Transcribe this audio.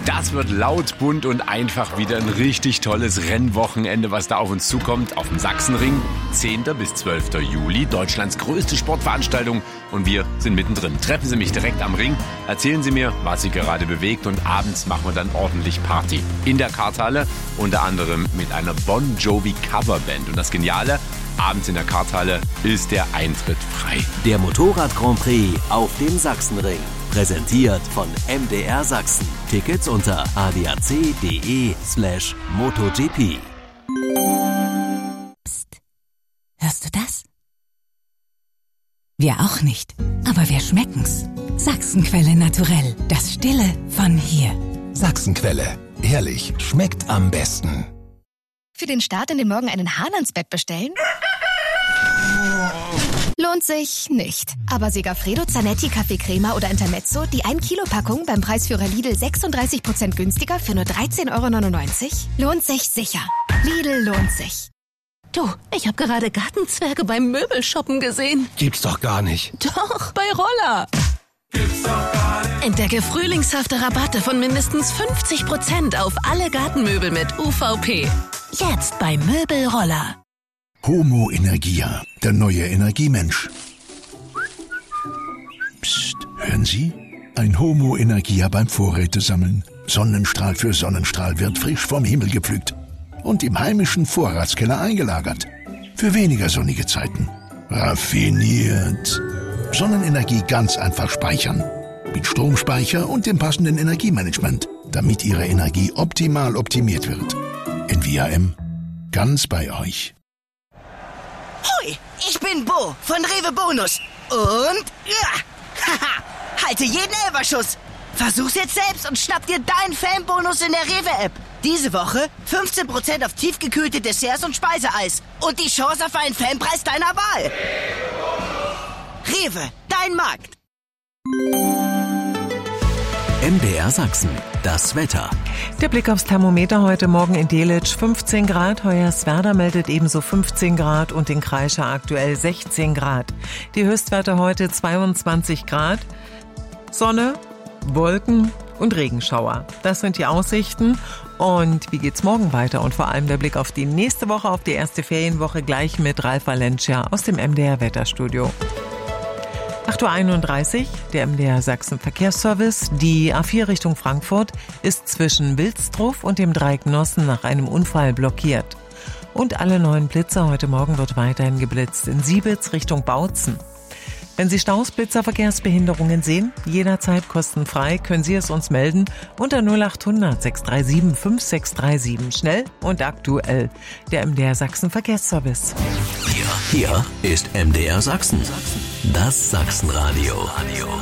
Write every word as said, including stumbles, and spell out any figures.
Das wird laut, bunt und einfach wieder ein richtig tolles Rennwochenende, was da auf uns zukommt. Auf dem Sachsenring, zehnten bis zwölften Juli, Deutschlands größte Sportveranstaltung. Und wir sind mittendrin. Treffen Sie mich direkt am Ring, erzählen Sie mir, was Sie gerade bewegt. Und abends machen wir dann ordentlich Party. In der Karthalle, unter anderem mit einer Bon Jovi Coverband. Und das Geniale, abends in der Karthalle ist der Eintritt frei. Der Motorrad Grand Prix auf dem Sachsenring. Präsentiert von M D R Sachsen. Tickets unter a d a c punkt d e slash MotoGP. Psst. Hörst du das? Wir auch nicht. Aber wir schmecken's. Sachsenquelle naturell. Das Stille von hier. Sachsenquelle. Herrlich. Schmeckt am besten. Für den Start in den Morgen einen Hahn ans Bett bestellen? Lohnt sich nicht. Aber Segafredo, Zanetti, Kaffee Crema oder Intermezzo, die ein Kilo Packung beim Preisführer Lidl sechsunddreißig Prozent günstiger für nur dreizehn Euro neunundneunzig? Lohnt sich sicher. Lidl lohnt sich. Du, ich habe gerade Gartenzwerge beim Möbelshoppen gesehen. Gibt's doch gar nicht. Doch, bei Roller. Gibt's doch gar nicht. Entdecke frühlingshafte Rabatte von mindestens fünfzig Prozent auf alle Gartenmöbel mit U V P. Jetzt bei Möbelroller. Homo Energia, der neue Energiemensch. Psst, hören Sie? Ein Homo Energia beim Vorrätesammeln. Sonnenstrahl für Sonnenstrahl wird frisch vom Himmel gepflückt und im heimischen Vorratskeller eingelagert. Für weniger sonnige Zeiten. Raffiniert. Sonnenenergie ganz einfach speichern. Mit Stromspeicher und dem passenden Energiemanagement, damit Ihre Energie optimal optimiert wird. N V A M. Ganz bei euch. Hoi, ich bin Bo von Rewe Bonus. Und ja, haha, halte jeden Elferschuss. Versuch's jetzt selbst und schnapp dir deinen Fanbonus in der Rewe-App. Diese Woche fünfzehn Prozent auf tiefgekühlte Desserts und Speiseeis. Und die Chance auf einen Fanpreis deiner Wahl. Rewe, dein Markt. M D R Sachsen, das Wetter. Der Blick aufs Thermometer heute Morgen in Delitzsch fünfzehn Grad, Hoyerswerda meldet ebenso fünfzehn Grad und in Kreischa aktuell sechzehn Grad. Die Höchstwerte heute zweiundzwanzig Grad, Sonne, Wolken und Regenschauer. Das sind die Aussichten. Und wie geht's morgen weiter? Und vor allem der Blick auf die nächste Woche, auf die erste Ferienwoche, gleich mit Ralf Valencia aus dem M D R Wetterstudio. acht Uhr einunddreißig, der M D R Sachsen Verkehrsservice. Die A vier Richtung Frankfurt ist zwischen Wilsdruf und dem Dreieck Nossen nach einem Unfall blockiert. Und alle neuen Blitzer heute Morgen wird weiterhin geblitzt in Siebitz Richtung Bautzen. Wenn Sie Staus, Blitzer, Verkehrsbehinderungen sehen, jederzeit kostenfrei, können Sie es uns melden unter null acht hundert sechs drei sieben fünf sechs drei sieben. Schnell und aktuell. Der M D R Sachsen Verkehrsservice. Hier, hier ist M D R Sachsen. Das Sachsenradio.